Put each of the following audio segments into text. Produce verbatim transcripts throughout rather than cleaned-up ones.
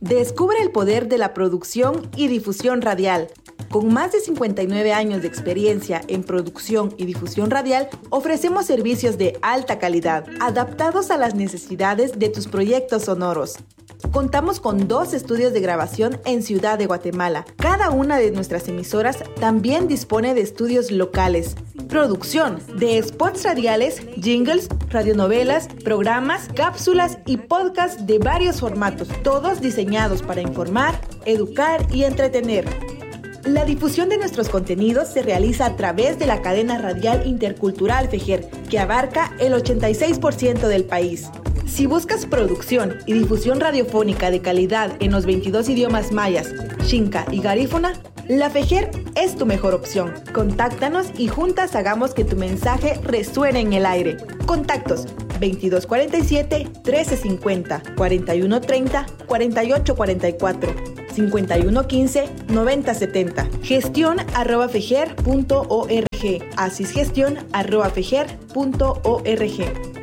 Descubre el poder de la producción y difusión radial. Con más de cincuenta y nueve años de experiencia en producción y difusión radial, ofrecemos servicios de alta calidad, adaptados a las necesidades de tus proyectos sonoros. Contamos con dos estudios de grabación en Ciudad de Guatemala. Cada una de nuestras emisoras también dispone de estudios locales. Producción de spots radiales, jingles, radionovelas, programas, cápsulas y podcasts de varios formatos, todos diseñados para informar, educar y entretener. La difusión de nuestros contenidos se realiza a través de la cadena radial intercultural Fejer, que abarca el ochenta y seis por ciento del país. Si buscas producción y difusión radiofónica de calidad en los veintidós idiomas mayas, xinca y garífuna, la Fejer es tu mejor opción. Contáctanos y juntas hagamos que tu mensaje resuene en el aire. Contactos veintidós cuarenta y siete, trece cincuenta, cuarenta y uno treinta, cuarenta y ocho cuarenta y cuatro, cincuenta y uno quince, noventa setenta. Gestión arroba fejer punto org. Asisgestión arroba fejer punto org.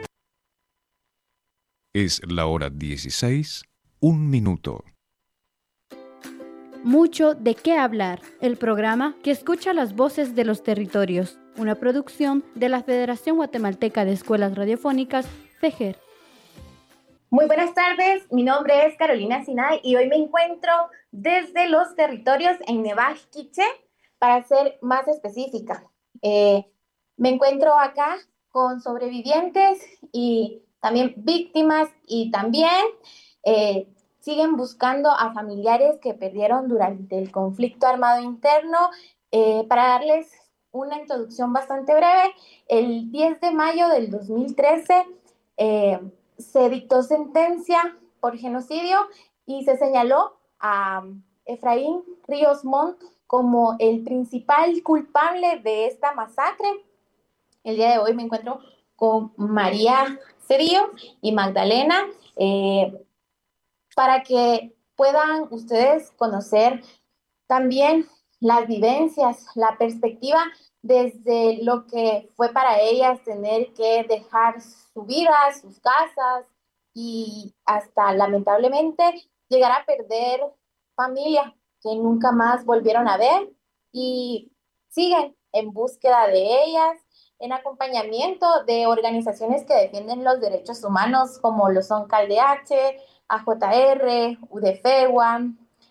Es la hora dieciséis, un minuto. Mucho de qué hablar, el programa que escucha las voces de los territorios, una producción de la Federación Guatemalteca de Escuelas Radiofónicas, Fejer. Muy buenas tardes, mi nombre es Carolina Sinay y hoy me encuentro desde los territorios en Nevaj Quiché, para ser más específica. Eh, me encuentro acá con sobrevivientes y también víctimas y también eh, siguen buscando a familiares que perdieron durante el conflicto armado interno. Eh, para darles una introducción bastante breve, el diez de mayo del dos mil trece eh, se dictó sentencia por genocidio y se señaló a Efraín Ríos Montt como el principal culpable de esta masacre. El día de hoy me encuentro con María Cerillo y Magdalena, eh, para que puedan ustedes conocer también las vivencias, la perspectiva desde lo que fue para ellas tener que dejar su vida, sus casas y hasta lamentablemente llegar a perder familia que nunca más volvieron a ver y siguen en búsqueda de ellas, en acompañamiento de organizaciones que defienden los derechos humanos como lo son CalDH, A J R, UDEFEWA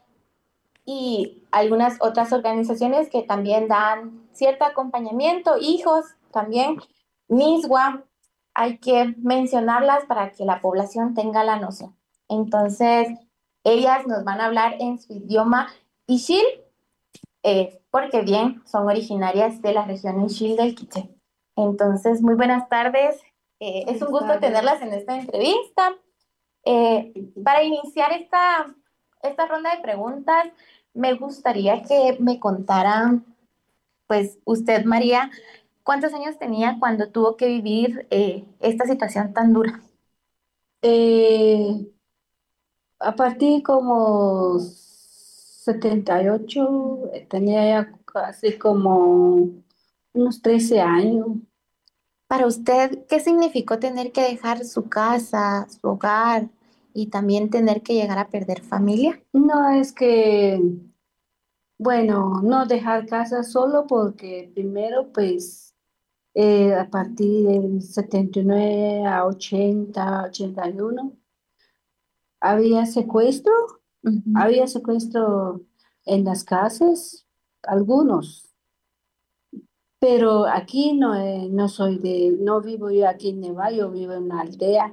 y algunas otras organizaciones que también dan cierto acompañamiento, hijos también, MISWA, hay que mencionarlas para que la población tenga la noción. Entonces, ellas nos van a hablar en su idioma Ixil, eh, porque bien, son originarias de la región Ixil del Quiché. Entonces, muy buenas tardes. Eh, es un gusto tenerlas en esta entrevista. Eh, para iniciar esta, esta ronda de preguntas, me gustaría que me contaran, pues, usted, María, ¿cuántos años tenía cuando tuvo que vivir eh, esta situación tan dura? Eh, a partir como setenta y ocho, eh, tenía ya casi como unos trece años. Para usted, ¿qué significó tener que dejar su casa, su hogar y también tener que llegar a perder familia? No es que, bueno, no dejar casa solo porque primero, pues, eh, a partir del setenta y nueve a ochenta, ochenta y uno, había secuestro, Uh-huh. había secuestro en las casas, algunos, pero aquí no, eh, no soy de, no vivo yo aquí en Neva, yo vivo en una aldea.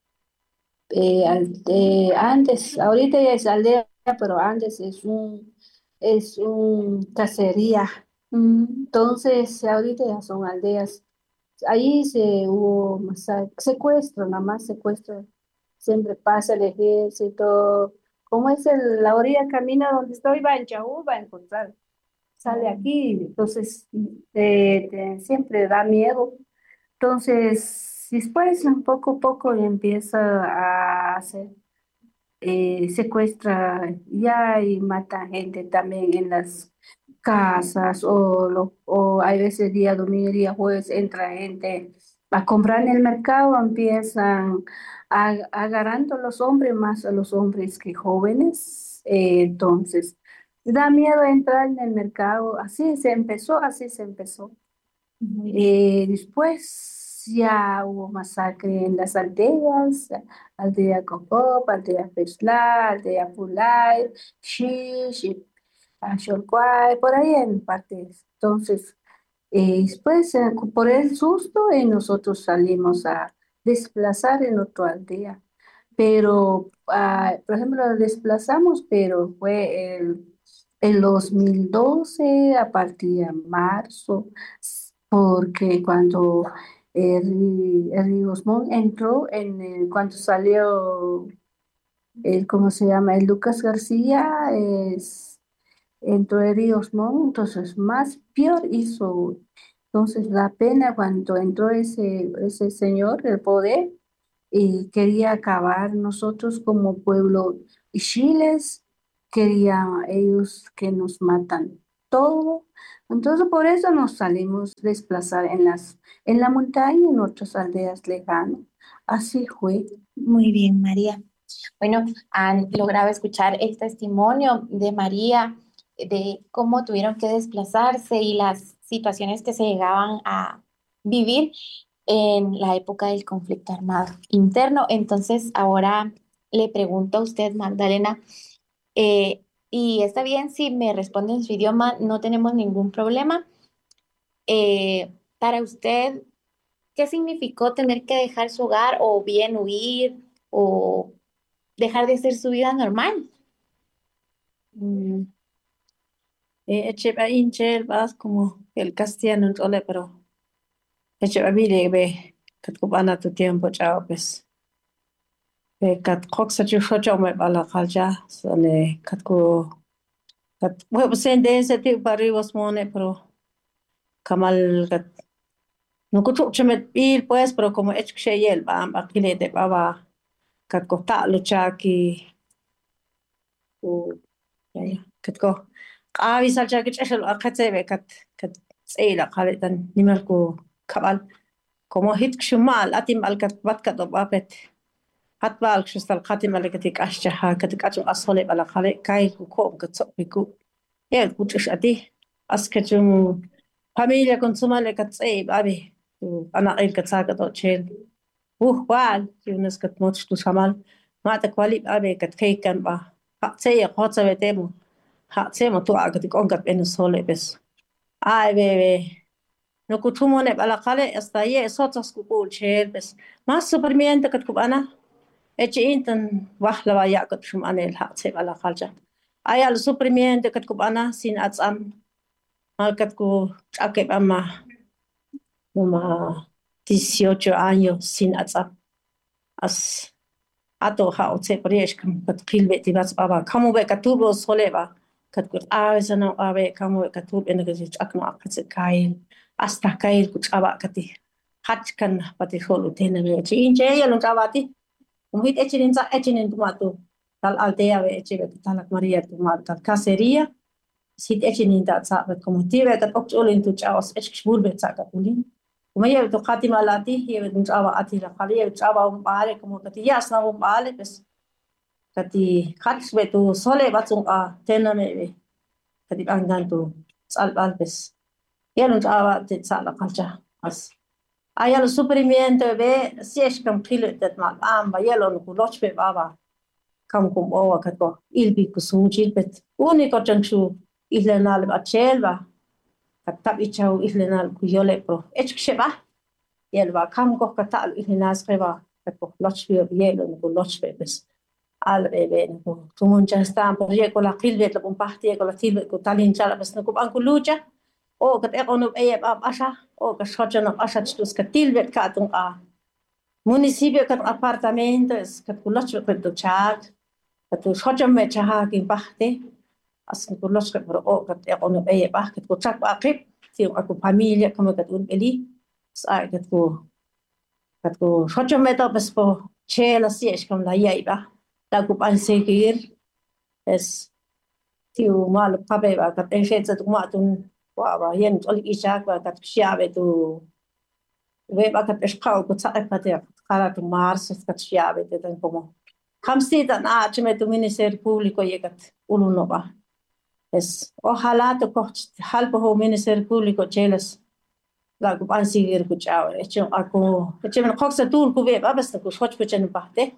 Eh, al- eh, antes, ahorita ya es aldea, pero antes es un, es un cacería. Mm. Entonces, ahorita ya son aldeas. Ahí se hubo masa- secuestro, nada más secuestro. Siempre pasa el ejército. Como es el- la orilla camina donde estoy, va en Chaú, va a encontrar. Sale aquí, entonces eh, te- siempre da miedo. Entonces, después, un poco a poco empieza a hacer, eh, secuestra ya y mata gente también en las casas, o, lo, o hay veces día domingo, día jueves entra gente a comprar en el mercado, empiezan a, agarrando a los hombres más a los hombres que jóvenes. Eh, entonces, da miedo entrar en el mercado. Así se empezó, así se empezó. Muy bien. Eh, después ya hubo masacre en las aldeas, aldea Cocop, aldea Pesla, aldea Pulay, Shish, Asholcuay, por ahí en partes. Entonces, eh, después, eh, por el susto, eh, nosotros salimos a desplazar en otra aldea. Pero, ah, por ejemplo, lo desplazamos, pero fue el, el dos mil doce a partir de marzo, s- porque cuando el, Ri- el Río Osmond entró, en el- cuando salió el, ¿cómo se llama? El Lucas García, es, entró el Río Osmond, entonces más peor hizo. Entonces, la pena cuando entró ese, ese señor, el poder, y quería acabar nosotros como pueblo y chiles, quería ellos que nos matan todo. Entonces por eso nos salimos a desplazar en las, en la montaña y en otras aldeas lejanas. Así fue. Muy bien, María. Bueno, han logrado escuchar el testimonio de María, de cómo tuvieron que desplazarse y las situaciones que se llegaban a vivir en la época del conflicto armado interno. Entonces, ahora le pregunto a usted, Magdalena, eh, y está bien si me responde en su idioma, no tenemos ningún problema. Eh, para usted, ¿qué significó tener que dejar su hogar o bien huir o dejar de hacer su vida normal? Mm, eh, eche ba inche vas como el castellano en tole, pero eche ba bile be kat kubana tu tiempo chao pues be kat koksa chu shocho me bala kalja sole kat ku kat we sen de se ti bari was mone pero kamal kat no kuchu chemet bil pues pero como ech kshe ba ba kile de baba kat ko ta lucha ki ku ya ya kat ko qawi salcha ki cheshel akhatse be kat kat tsela khaletan nimal ko kabal como hit kshumal atim alkat batkat obapet hat bal kstal khatim alkatik ashcha katik achu asole bala khale kai ku ko gatso biku ya kuchish ati askachum familia consumale katsei babi ana el katsaga do chel uh wal yunas kat moch tu shamal ma ta kwali babi kat kai kan ba ha tsei ya khotsa vetemo ha tsei mo tu agatik onkat ben sole bes ai bebe no kutumone bala khale hasta ye sotas ku kul chel bes mas supermiente kat kubana eche intan wahla wa ya kat shum anel ha tse bala khalja ayal supermiente kat kubana sin atsam mal kat ku chake bama uma dieciocho años sin atsam as ato ha otse presh kam kat khilbe tibas baba kamu be katubo soleba kat ku awesana abe kamu be katub en kat chakno akatse kail hasta kail ku chaba kati hachkan pati holu tena be chi inche yalun chabati umhit echinin sa echinin tumatu tal aldea be eche be talak maria tumat tal casería sit echinin ta sa be como tibe kat okcholin tu chaos ech shbul be sa katulin como ye to khatima lati ye be chawa ati la khali ye chawa um bale como kati yasna um bale bes kati khats be tu sole batsung a tena me be kati angan tu sal bal bes ye no chawa te sa la khalcha as ayalo suprimento be sies kam khile tet ma amba yelo no kuloch be baba kam kum owa kato ilbi kusujil bet uni ko changshu ihlenal ba chelba katab ichau ihlenal ku yole pro ech ksheba yelba kam ko katal ihlenas kheba kato loch be yelo no kuloch be bes al be be no tumun chastam por ye ko la khilbe to pahti ko la tilbe ko talin chala bes no ko an kulucha o kat ekono e ab asha o ka shochana asha tus katil bet ka tung a municipio kat apartamento es kat kuloch be do chag kat shocham me chaha ki bahte as kuloch kat o kat ekono e ba kat ko chak ba krip ti aku familia como kat un eli sa kat ko kat ko shocham me to bes po chela si es kam la yaiba la ku pan seguir es tiu mal pabe ba kat en shetsa tu ma tun wa ba yen oli ishak ba kat shiabe tu ve va kat eshkau ko sa epate kara tu mars kat shiave te tan como kamsi tan a chime tu ministerio público yekat uno va es ojalá to coch halpo ho ministerio público chelas la ko pan seguir ko chao echo ako echo no coxa tur ko ve va basta ko schoch pechen pate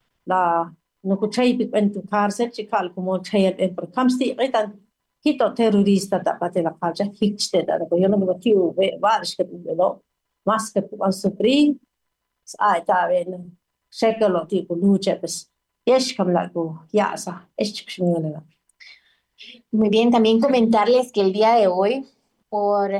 la no ko chai pik en tu kar se chikal ko mo chai en por kamsi itan hito terrorista ta pate la kalja hichte da ko yo no ko tiu ve varish ke lo mas ke an supri ai ta ven shekalo ti ko lucha pues yesh kam la ko ya sa esh chimela. Muy bien, también comentarles que el día de hoy, por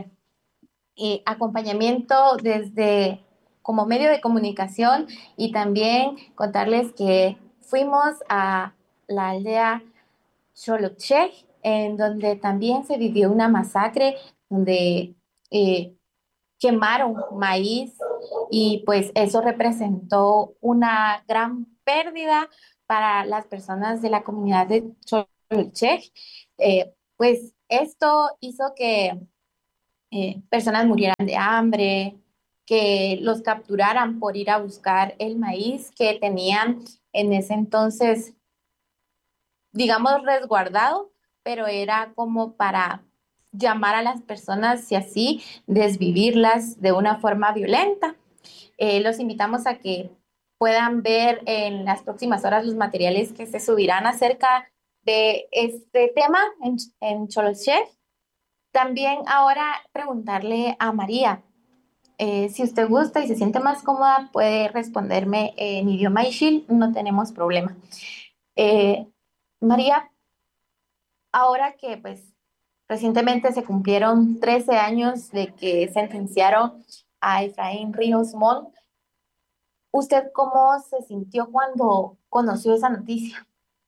eh, acompañamiento desde como medio de comunicación y también contarles que fuimos a la aldea Xoloche, en donde también se vivió una masacre, donde eh, quemaron maíz y pues eso representó una gran pérdida para las personas de la comunidad de Xoloche. Eh, pues esto hizo que eh, personas murieran de hambre, que los capturaran por ir a buscar el maíz que tenían en ese entonces, digamos, resguardado, pero era como para llamar a las personas y así desvivirlas de una forma violenta. Eh, los invitamos a que puedan ver en las próximas horas los materiales que se subirán acerca de este tema en, en Xoloche. También ahora preguntarle a María, eh, si usted gusta y se siente más cómoda, puede responderme en idioma Ixil, no tenemos problema. Eh, María, ahora que pues recientemente se cumplieron trece años de que sentenciaron a Efraín Ríos Montt, ¿usted cómo se sintió cuando conoció esa noticia?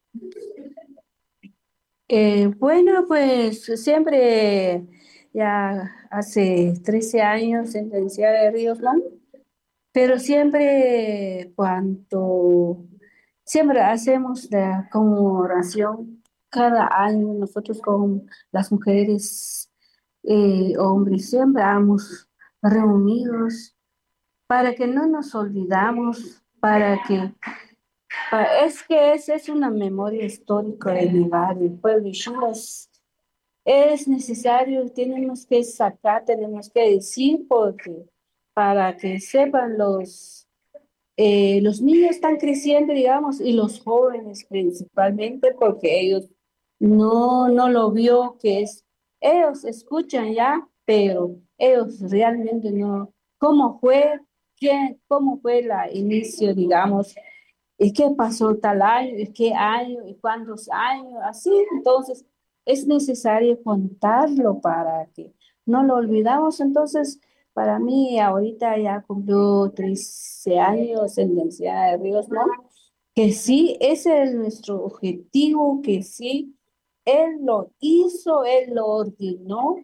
Eh, bueno, pues siempre, ya hace trece años sentenciada de Ríos Montt, pero siempre cuando, siempre hacemos la conmemoración cada año, nosotros con las mujeres, eh, hombres, siempre vamos reunidos para que no nos olvidamos, para que Pa- Es que es, es una memoria histórica de mi barrio, pueblo y Chulas. Es necesario, tenemos que sacar, tenemos que decir, porque para que sepan los, eh, los niños están creciendo, digamos, y los jóvenes principalmente, porque ellos no, no lo vio que es, ellos escuchan ya, pero ellos realmente no, ¿cómo fue? ¿Quién, cómo fue la inicio, digamos? ¿Y qué pasó tal año? ¿Y qué año? ¿Y cuántos años? Así, entonces es necesario contarlo para que no lo olvidamos. Entonces, para mí, ahorita ya cumplió trece años en la Universidad de Ríos, ¿no? Que sí, ese es nuestro objetivo, que sí, él lo hizo, él lo ordenó.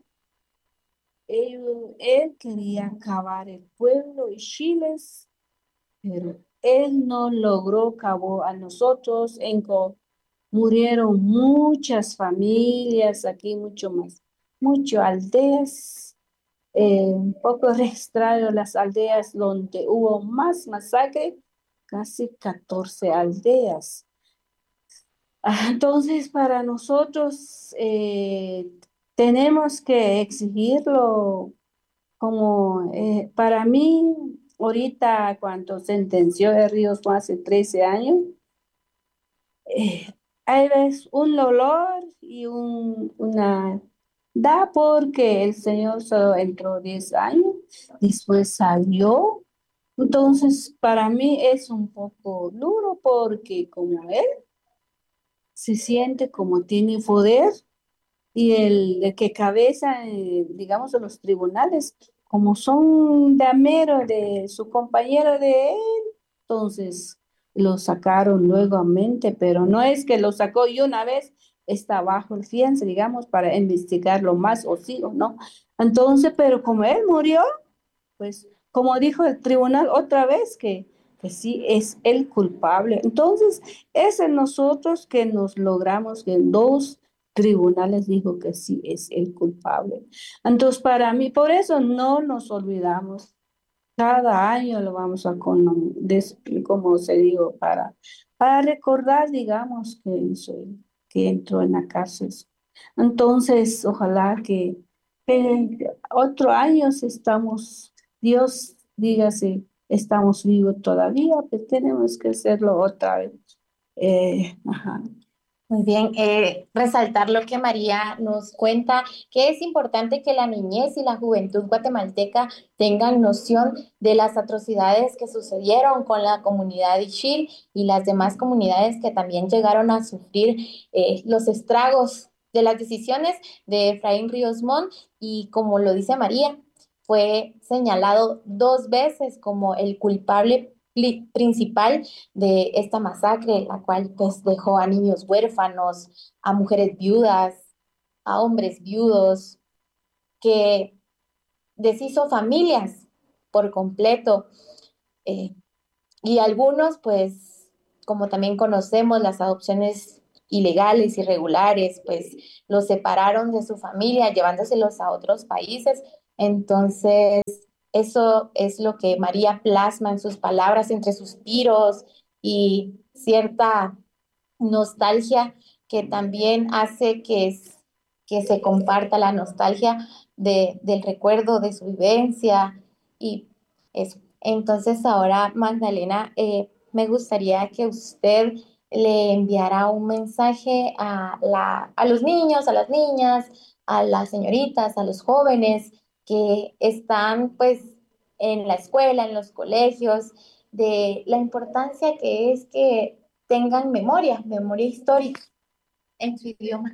Él, él quería acabar el pueblo y Chiles, pero él no logró cabo a nosotros, en co- murieron muchas familias aquí, mucho más, muchas aldeas, eh, un poco registrado las aldeas donde hubo más masacre, casi catorce aldeas. Ah, Entonces, para nosotros eh, tenemos que exigirlo como eh, para mí, ahorita cuando sentenció de Ríos fue hace trece años, eh, hay veces un dolor y un, una... Da porque el Señor solo entró diez años, después salió. Entonces, para mí es un poco duro porque como él se siente como tiene poder, y el, el que cabeza, eh, digamos, de los tribunales, como son de amero de su compañero de él, entonces lo sacaron nuevamente, pero no es que lo sacó y una vez está bajo el fianza, digamos, para investigarlo más o sí o no. Entonces, pero como él murió, pues como dijo el tribunal otra vez que, que sí es el culpable. Entonces, es en nosotros que nos logramos que dos tribunales dijo que sí es el culpable. Entonces, para mí, por eso no nos olvidamos Cada año lo vamos a con, des- como se digo, para, para recordar, digamos, que, soy, que entró en la cárcel. Entonces, ojalá que, que otro año si estamos, Dios dígase, estamos vivos todavía, pues tenemos que hacerlo otra vez. Eh, ajá. Muy bien, eh, resaltar lo que María nos cuenta, que es importante que la niñez y la juventud guatemalteca tengan noción de las atrocidades que sucedieron con la comunidad Ixil y las demás comunidades que también llegaron a sufrir eh, los estragos de las decisiones de Efraín Ríos Montt y como lo dice María, fue señalado dos veces como el culpable pli- principal de esta masacre, la cual pues dejó a niños huérfanos, a mujeres viudas, a hombres viudos, que deshizo familias por completo. eh, y algunos pues, como también conocemos las adopciones ilegales, irregulares, pues los separaron de su familia, llevándoselos a otros países. Entonces, eso es lo que María plasma en sus palabras, entre suspiros y cierta nostalgia que también hace que, es- que se comparta la nostalgia de, del recuerdo de su vivencia y eso. Entonces ahora, Magdalena, eh, me gustaría que usted le enviara un mensaje a, la, a los niños, a las niñas, a las señoritas, a los jóvenes que están pues en la escuela, en los colegios, de la importancia que es que tengan memoria, memoria histórica en su idioma.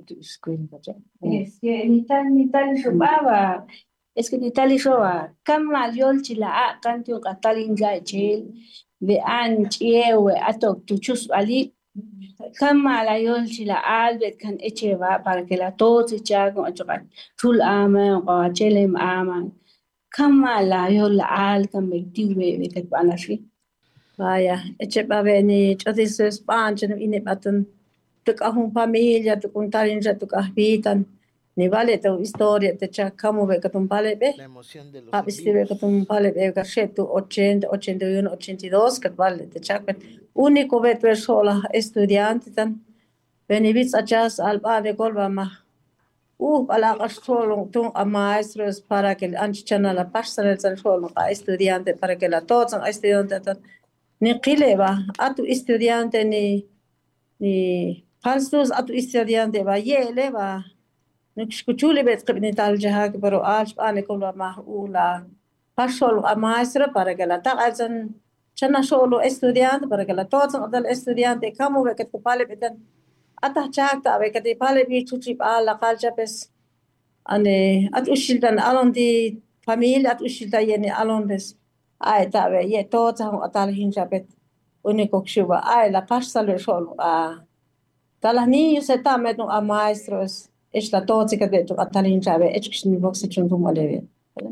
Es que ni tal ni tal robaba. Es que ni tal y roba. Kama yol chila a canto catalin ya chel. De an chiewe atok tuchus ali. Kama la yol chila albet kan echeva para que la tos echa con chocan. Tul ama o chelem ama. Kama la yol al kan mektiwe de que van así. Vaya, eche babeni, chotis spanchen ine batun. Tuk ahun familia, tuk untarin ja tuk ahbitan. Ni vale tu historia, te cha kamu be katum pale be. La emoción de los en Habiste be vivos. katum pale be kashetu ochenta, ochenta y uno, ochenta y dos, kat vale te cha kat. Único be persona estudiante tan. Benivits achas alba de golba ma. Uh, ala solo tung a maestros para que anchichana la pasarel san solo a estudiante para que la todos a estudiante tan. Ni qileba, atu estudiante ni ni falsos atu estudiante va yele va. Escuchule bet tal jaha que pero alch ane con la mahula. Pasol a maestra para que la ta'azan chana solo estudiante para que la todos adal estudiante kamu be que pale betan atah chakta be que te pale bi chuchi ala kalcha pes ane at ushildan alon di familia at ushilda yene alon des ay ta be ye todos adal hinja bet único kshuba ay la pasal solo a Talas niños se tamen a maestros, es la tóxica de tu atalin chave, es que ni vos se chuntum aleve.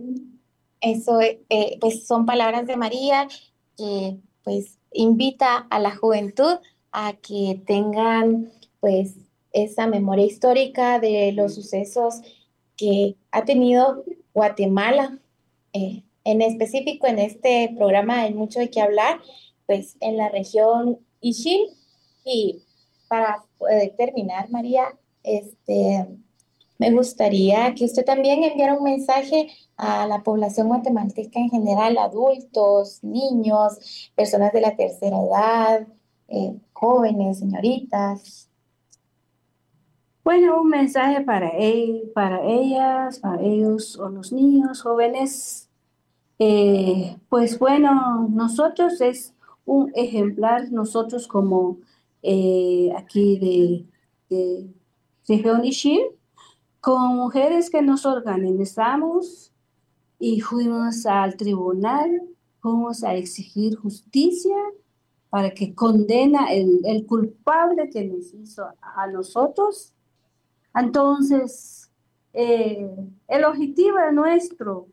Eso eh, pues son palabras de María que pues invita a la juventud a que tengan pues esa memoria histórica de los sucesos que ha tenido Guatemala. Eh, en específico en este programa hay mucho de qué hablar, pues en la región Ixil y para poder terminar, María, este, me gustaría que usted también enviara un mensaje a la población guatemalteca en general, adultos, niños, personas de la tercera edad, eh, jóvenes, señoritas. Bueno, un mensaje para, él, para ellas, para ellos o los niños jóvenes. Eh, pues bueno, nosotros es un ejemplar, nosotros como eh, aquí de, de región Ixil, con mujeres que nos organizamos y fuimos al tribunal, fuimos a exigir justicia para que condena el, el culpable que nos hizo a nosotros. Entonces, eh, el objetivo nuestro,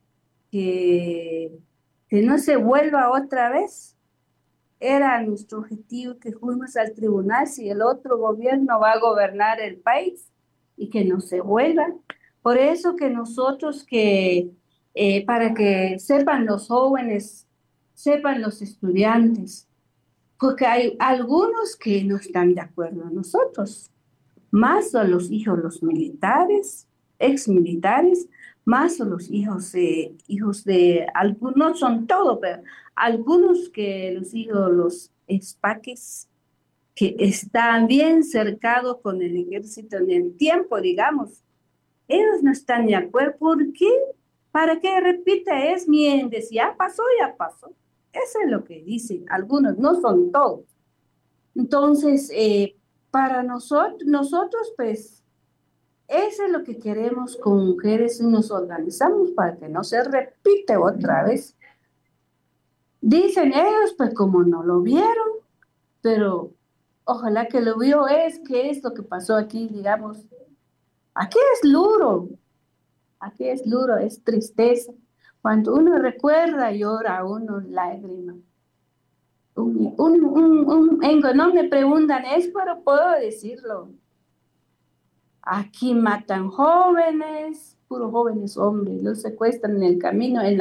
que, que no se vuelva otra vez, era nuestro objetivo que fuimos al tribunal si el otro gobierno va a gobernar el país y que no se vuelva. Por eso que nosotros que eh, para que sepan los jóvenes, sepan los estudiantes, porque hay algunos que no están de acuerdo a nosotros, más a los hijos los militares, ex militares, más a los hijos, eh, hijos de algunos, no son todos, pero algunos que los hijos, los espaques, que están bien cercados con el ejército en el tiempo, digamos, ellos no están de acuerdo. ¿Por qué? ¿Para qué repite? Es mientes, ya pasó, ya pasó. Eso es lo que dicen algunos, no son todos. Entonces, eh, para nosotros, nosotros, pues, eso es lo que queremos con mujeres y nos organizamos para que no se repite otra vez. Dicen ellos, pues como no lo vieron, pero ojalá que lo vio, es que es lo que pasó aquí, digamos. Aquí es duro, aquí es duro, es tristeza. Cuando uno recuerda, llora uno lágrimas. Un, un, un, un, en- no me preguntan eso, pero puedo decirlo. Aquí matan jóvenes, puros jóvenes hombres, los secuestran en el camino, en